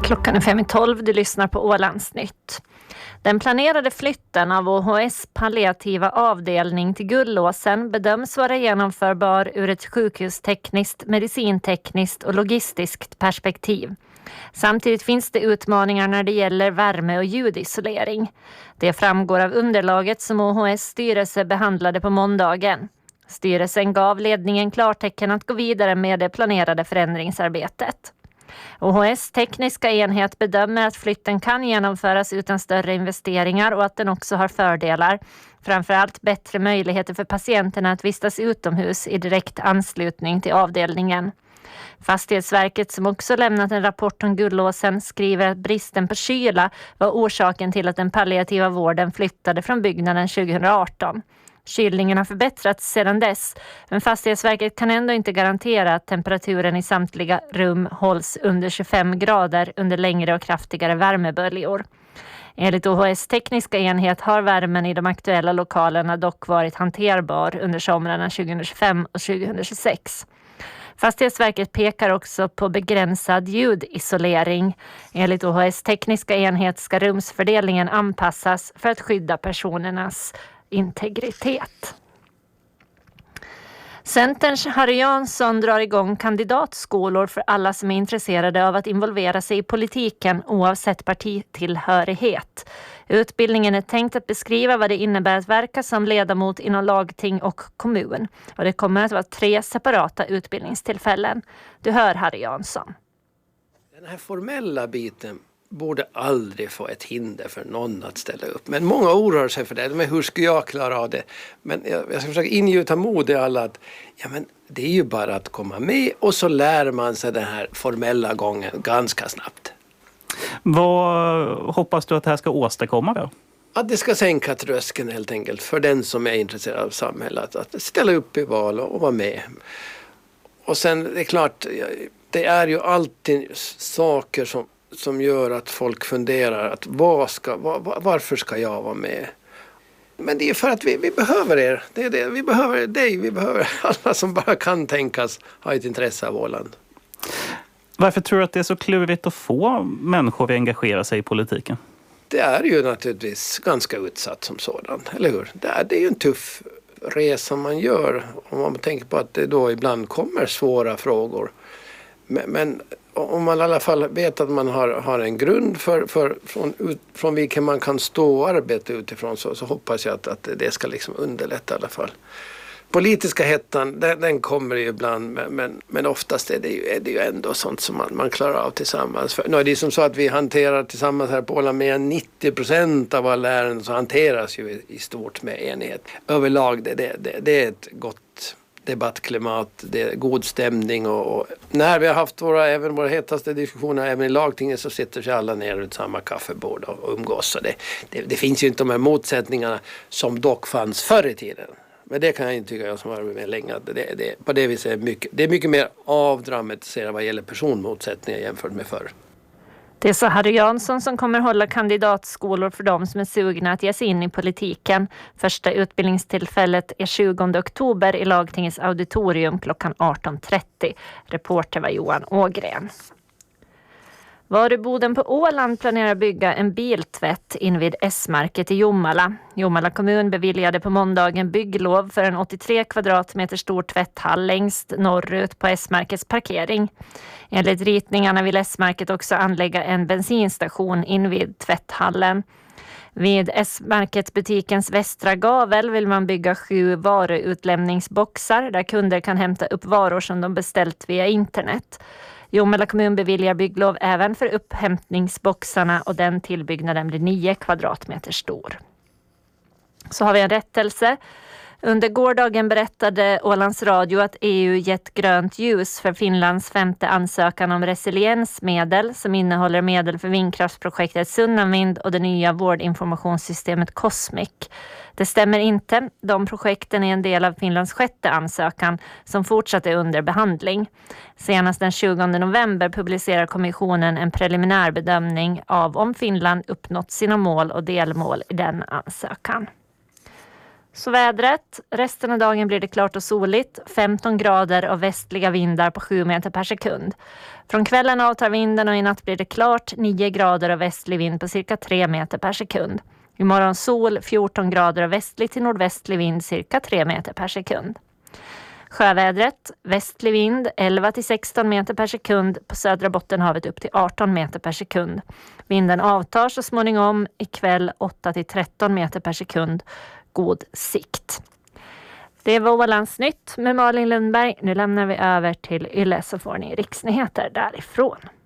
Klockan är 5:12, du lyssnar på Ålandsnytt. Den planerade flytten av OHS palliativa avdelning till Gullåsen bedöms vara genomförbar ur ett sjukhustekniskt, medicintekniskt och logistiskt perspektiv. Samtidigt finns det utmaningar när det gäller värme- och ljudisolering. Det framgår av underlaget som OHS styrelse behandlade på måndagen. Styrelsen gav ledningen klartecken att gå vidare med det planerade förändringsarbetet. OHS tekniska enhet bedömer att flytten kan genomföras utan större investeringar och att den också har fördelar. Framförallt bättre möjligheter för patienterna att vistas utomhus i direkt anslutning till avdelningen. Fastighetsverket, som också lämnat en rapport om Gullåsen, skriver att bristen på kyla var orsaken till att den palliativa vården flyttade från byggnaden 2018. Kylningen har förbättrats sedan dess, men Fastighetsverket kan ändå inte garantera att temperaturen i samtliga rum hålls under 25 grader under längre och kraftigare värmeböljor. Enligt OHS tekniska enhet har värmen i de aktuella lokalerna dock varit hanterbar under somrarna 2025 och 2026. Fastighetsverket pekar också på begränsad ljudisolering. Enligt OHS tekniska enhet ska rumsfördelningen anpassas för att skydda personernas integritet. Centerns Harry Jansson drar igång kandidatskolor för alla som är intresserade av att involvera sig i politiken oavsett partitillhörighet. Utbildningen är tänkt att beskriva vad det innebär att verka som ledamot inom lagting och kommun. Och det kommer att vara 3 separata utbildningstillfällen. Du hör Harry Jansson. Den här formella biten borde aldrig få ett hinder för någon att ställa upp. Men många oroar sig för det. Men hur ska jag klara av det? Men jag ska försöka ingjuta mod i alla att men det är ju bara att komma med och så lär man sig den här formella gången ganska snabbt. Vad hoppas du att det här ska åstadkomma då? Att det ska sänka tröskeln helt enkelt för den som är intresserad av samhället. Att ställa upp i val och vara med. Och sen det är klart, det är ju alltid saker som gör att folk funderar att varför ska jag vara med? Men det är för att vi behöver er. Vi behöver dig, vi behöver alla som bara kan tänkas ha ett intresse av Åland. Varför tror du att det är så klurigt att få människor att engagera sig i politiken? Det är ju naturligtvis ganska utsatt som sådan, eller hur? Det är ju en tuff resa man gör om man tänker på att det då ibland kommer svåra frågor. Men om man i alla fall vet att man har en grund från vilken man kan stå och arbeta utifrån så hoppas jag att det ska liksom underlätta i alla fall. Politiska hettan, den kommer ju ibland, men oftast är det ju ändå sånt som man klarar av tillsammans. Nu är det som så att vi hanterar tillsammans här på Åland mer än 90% av alla ärenden så hanteras ju i stort med enighet. Överlag det är ett gott debattklimat, det är god stämning och när vi har haft våra hetaste diskussioner även i lagtinget så sitter sig alla ner runt samma kaffebord och umgås. Så det finns ju inte de här motsättningarna som dock fanns förr i tiden. Men det kan jag inte tycka jag som har varit med länge. På det viset det är mycket mer avdramatiserat vad gäller personmotsättningar jämfört med förr. Det är så Harry Jansson som kommer hålla kandidatskolor för de som är sugna att ge sig in i politiken. Första utbildningstillfället är 20 oktober i lagtingets auditorium klockan 18.30. Reporter var Johan Ågren. Varuboden på Åland planerar bygga en biltvätt invid S-market i Jomala. Jomala kommun beviljade på måndagen bygglov för en 83 kvadratmeter stor tvätthall längst norrut på S-markets parkering. Enligt ritningarna vill S-market också anlägga en bensinstation invid tvätthallen. Vid S-marketbutikens västra gavel vill man bygga 7 varuutlämningsboxar där kunder kan hämta upp varor som de beställt via internet. Jomala kommun beviljar bygglov även för upphämtningsboxarna och den tillbyggnaden blir 9 kvadratmeter stor. Så har vi en rättelse. Under gårdagen berättade Ålands Radio att EU gett grönt ljus för Finlands 5:e ansökan om resiliensmedel som innehåller medel för vindkraftsprojektet Sunnanvind och det nya vårdinformationssystemet Cosmic. Det stämmer inte. De projekten är en del av Finlands 6:e ansökan som fortsatt är under behandling. Senast den 20 november publicerar kommissionen en preliminär bedömning av om Finland uppnått sina mål och delmål i den ansökan. Så vädret, resten av dagen blir det klart och soligt, 15 grader och västliga vindar på 7 meter per sekund. Från kvällen avtar vinden och i natt blir det klart, 9 grader och västlig vind på cirka 3 meter per sekund. Imorgon sol, 14 grader och västlig till nordvästlig vind cirka 3 meter per sekund. Sjövädret, västlig vind 11 till 16 meter per sekund, på södra Bottenhavet upp till 18 meter per sekund. Vinden avtar så småningom, ikväll 8 till 13 meter per sekund. God sikt. Det var Ålandsnytt med Malin Lundberg. Nu lämnar vi över till Yle så får ni riksnyheter därifrån.